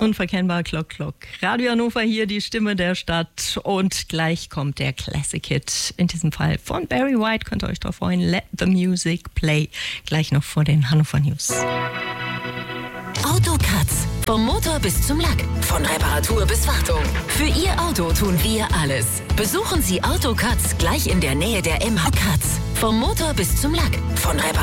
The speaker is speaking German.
Unverkennbar, Glock, Glock. Radio Hannover hier, die Stimme der Stadt. Und gleich kommt der Classic-Hit. In diesem Fall von Barry White. Könnt ihr euch drauf freuen. Let the music play. Gleich noch vor den Hannover News. Autokatz. Vom Motor bis zum Lack. Von Reparatur bis Wartung. Für Ihr Auto tun wir alles. Besuchen Sie Autokatz gleich in der Nähe der MH Katz. Vom Motor bis zum Lack. Von Reparatur